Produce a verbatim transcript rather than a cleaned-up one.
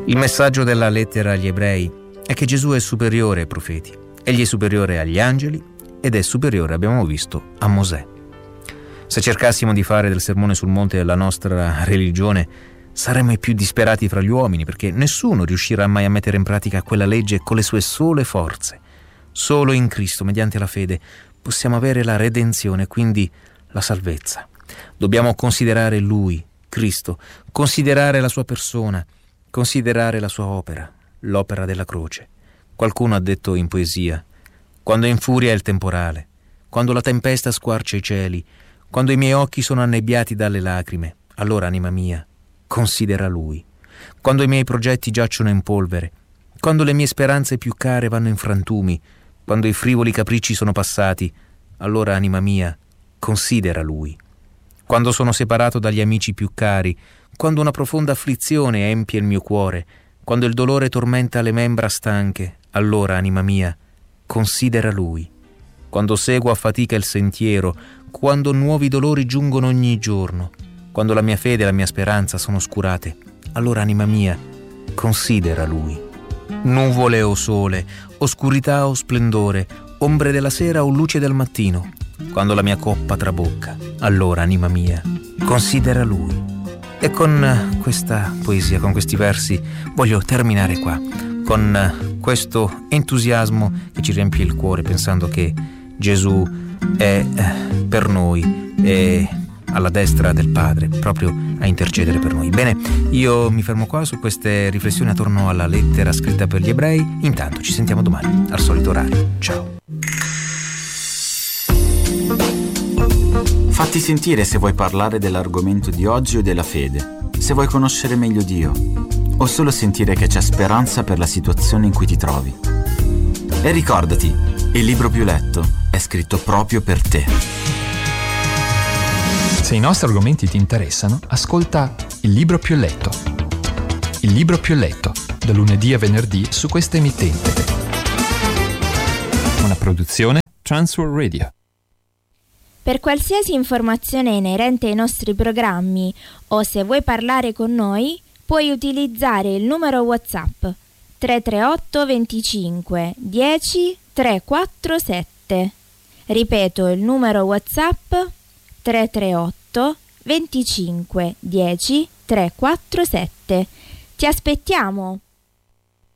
Il messaggio della lettera agli ebrei è che Gesù è superiore ai profeti, egli è superiore agli angeli ed è superiore, abbiamo visto, a Mosè. Se cercassimo di fare del sermone sul monte la nostra religione, saremmo i più disperati fra gli uomini, perché nessuno riuscirà mai a mettere in pratica quella legge con le sue sole forze. Solo in Cristo, mediante la fede, possiamo avere la redenzione, quindi la salvezza. Dobbiamo considerare Lui, Cristo, considerare la sua persona, considerare la sua opera, l'opera della croce. Qualcuno ha detto in poesia: quando infuria il temporale, quando la tempesta squarcia i cieli, quando i miei occhi sono annebbiati dalle lacrime, allora, anima mia, considera Lui. Quando i miei progetti giacciono in polvere, quando le mie speranze più care vanno in frantumi, quando i frivoli capricci sono passati, allora, anima mia, considera Lui. Quando sono separato dagli amici più cari, quando una profonda afflizione empie il mio cuore, quando il dolore tormenta le membra stanche, allora, anima mia, considera Lui. Quando seguo a fatica il sentiero, quando nuovi dolori giungono ogni giorno, quando la mia fede e la mia speranza sono oscurate, allora, anima mia, considera Lui. Nuvole o sole, oscurità o splendore, ombre della sera o luce del mattino, quando la mia coppa trabocca, allora, anima mia, considera Lui. E con questa poesia, con questi versi, voglio terminare qua, con questo entusiasmo che ci riempie il cuore, pensando che Gesù è per noi, è alla destra del Padre, proprio a intercedere per noi. Bene, io mi fermo qua su queste riflessioni attorno alla lettera scritta per gli ebrei. Intanto ci sentiamo domani, al solito orario. Ciao. Fatti sentire se vuoi parlare dell'argomento di oggi o della fede, se vuoi conoscere meglio Dio, o solo sentire che c'è speranza per la situazione in cui ti trovi. E ricordati, il libro più letto è scritto proprio per te. Se i nostri argomenti ti interessano, ascolta Il libro più letto. Il libro più letto, da lunedì a venerdì su questa emittente. Una produzione Transworld Radio. Per qualsiasi informazione inerente ai nostri programmi o se vuoi parlare con noi, puoi utilizzare il numero WhatsApp tre tre otto venticinque dieci trequarantasette. Ripeto il numero WhatsApp tre tre otto venticinque dieci trequarantasette. Ti aspettiamo!